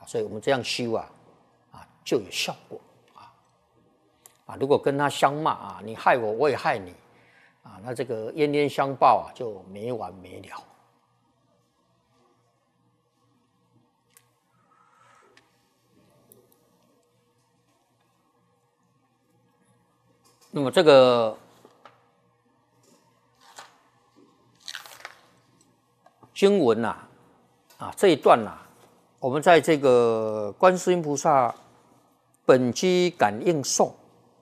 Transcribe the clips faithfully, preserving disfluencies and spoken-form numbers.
所以我们这样修啊，啊就有效果啊啊！如果跟他相骂啊，你害我，我也害你啊，那这个冤冤相报啊，就没完没了。那么这个经文呐、啊，啊这一段呐、啊，我们在这个观世音菩萨本机感应颂，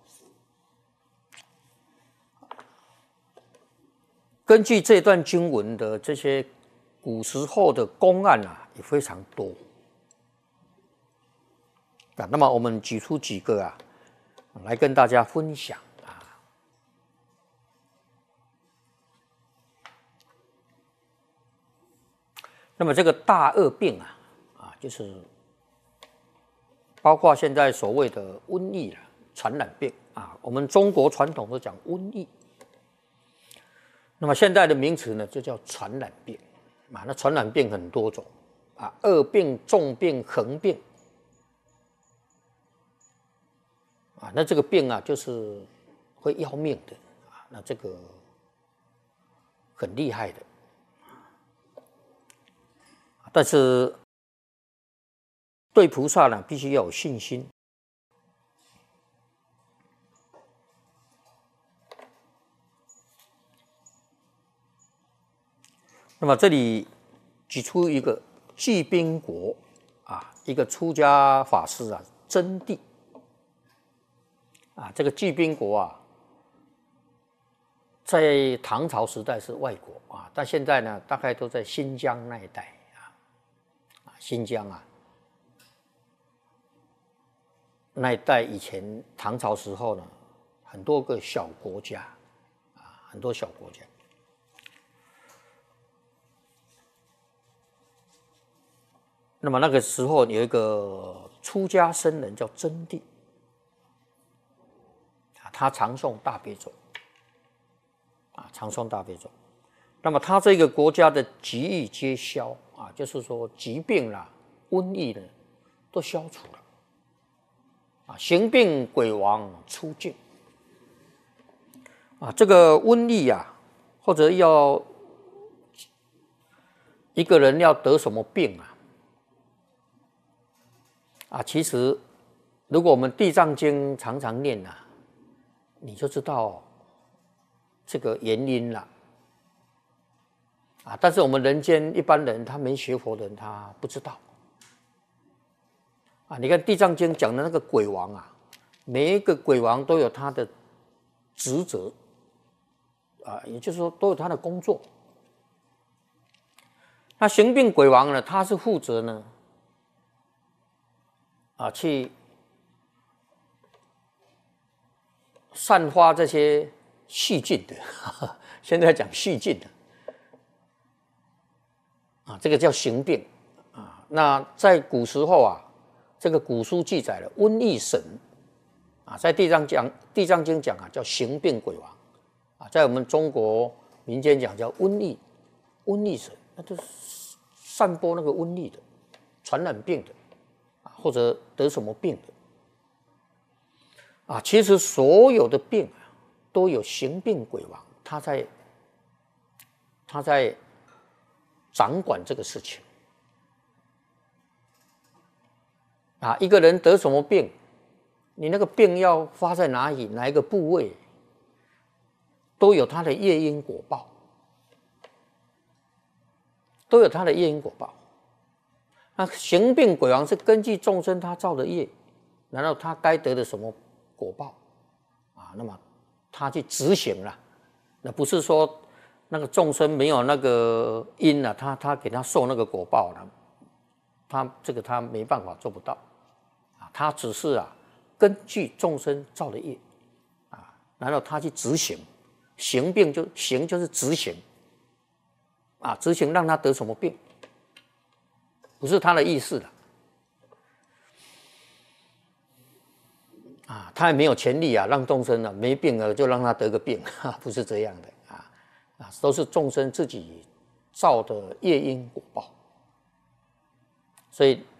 根据这段经文的这些古时候的公案啊，也非常多啊。那么我们举出几个啊，来跟大家分享。那么这个大恶病啊，啊，就是包括现在所谓的瘟疫啊、传染病啊，我们中国传统都讲瘟疫。那么现在的名词呢，就叫传染病啊。那传染病很多种啊，恶病、重病、横病啊。那这个病啊，就是会要命的啊。那这个很厉害的。但是对菩萨呢，必须要有信心。那么这里举出一个济宾国啊，一个出家法师啊，真谛啊，这个济宾国啊，在唐朝时代是外国啊，但现在呢，大概都在新疆那一带。新疆啊，那一带以前唐朝时候呢，很多个小国家啊，很多小国家。那么那个时候有一个出家僧人叫真谛啊，他常诵大悲咒啊，常诵大悲咒。那么他这个国家的疾疫皆消。啊，就是说疾病啦、瘟疫呢，都消除了。啊，行病鬼王出境。啊，这个瘟疫啊，或者要一个人要得什么病啊？啊，其实如果我们《地藏经》常常念啊，你就知道这个原因了。啊，但是我们人间一般人，他没学佛的人，他不知道。啊，你看《地藏经》讲的那个鬼王啊，每一个鬼王都有他的职责，啊，也就是说都有他的工作。那行病鬼王呢，他是负责呢，啊，去散发这些细菌的，呵呵现在讲细菌的。啊，这个叫行病啊。那在古时候啊，这个古书记载了瘟疫神啊，在地藏讲《地藏经》讲啊，叫行病鬼王啊，在我们中国民间讲叫瘟疫瘟疫神，那就是散播那个瘟疫的、传染病的啊，或者得什么病的啊。其实所有的病啊，都有行病鬼王，他在他在。掌管这个事情啊，一个人得什么病，你那个病要发在哪里，哪一个部位，都有它的业因果报，都有它的业因果报。那行病鬼王是根据众生他造的业，然后他该得的什么果报啊，那么他去执行了，那不是说。那个众生没有那个因啊，他他给他受那个果报了，他这个他没办法做不到啊，他只是啊根据众生造的业啊，然后他去执行，行病就行就是执行啊，执行让他得什么病，不是他的意思的啊，他也没有权利啊让众生啊没病了就让他得个病，啊、不是这样的。啊，都是众生自己造的业因果报，所以